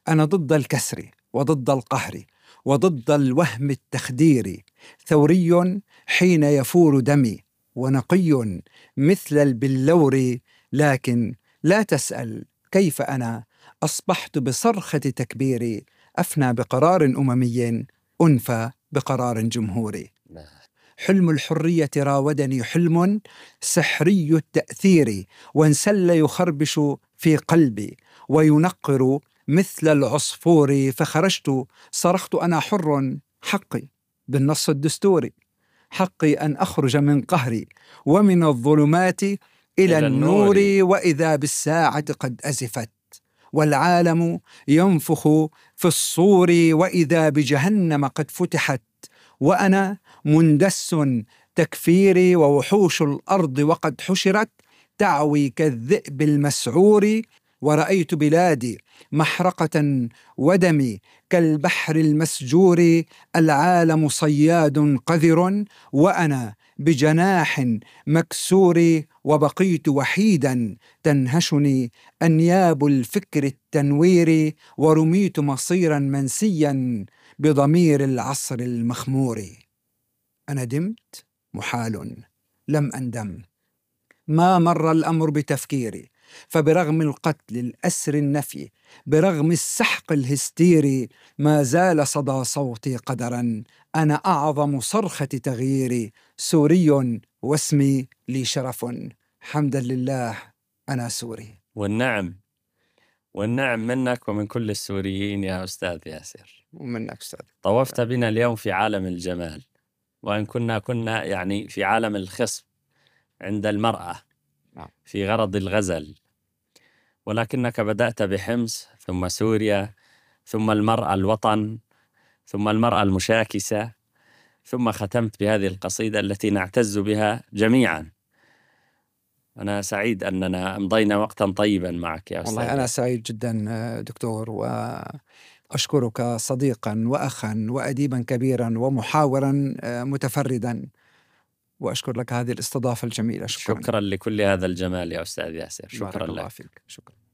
أنا ضد الكسر وضد القهر وضد الوهم التخديري، ثوري حين يفور دمي ونقي مثل البلور، لكن لا تسأل كيف أنا أصبحت بصرخة تكبيري أفنى بقرار أممي أنفى بقرار جمهوري. حلم الحرية راودني حلم سحري التأثير، وانسل يخربش في قلبي وينقر مثل العصفور، فخرجت صرخت أنا حر، حقي بالنص الدستوري، حقي أن أخرج من قهري ومن الظلمات إلى النور، وإذا بالساعة قد أزفت والعالم ينفخ في الصور، وإذا بجهنم قد فتحت وأنا مندس تكفيري، ووحوش الأرض وقد حشرت تعوي كالذئب المسعور، ورأيت بلادي محرقة ودمي كالبحر المسجور، العالم صياد قذر وأنا بجناح مكسور، وبقيت وحيدا تنهشني أنياب الفكر التنوير، ورميت مصيرا منسيا بضمير العصر المخمور. أنا دمت محال لم أندم، ما مر الأمر بتفكيري، فبرغم القتل الأسر النفي برغم السحق الهستيري ما زال صدى صوتي قدرا، أنا أعظم صرخة تغييري، سوري واسمي لي شرف، حمدا لله أنا سوري. والنعم منك ومن كل السوريين يا أستاذ ياسر. ومنك أستاذ. طوفت بنا اليوم في عالم الجمال، وإن كنا يعني في عالم الخصب عند المرأة في غرض الغزل، ولكنك بدأت بحمص ثم سوريا ثم المرأة الوطن ثم المرأة المشاكسة، ثم ختمت بهذه القصيدة التي نعتز بها جميعا. أنا سعيد أننا أمضينا وقتا طيبا معك يا أستاذ. والله أنا سعيد جدا دكتور، وأشكرك صديقا وأخا وأديبا كبيرا ومحاورا متفردا، وأشكر لك هذه الاستضافة الجميلة. شكرا لكل هذا الجمال يا أستاذ ياسر. شكرا لك. شكرا.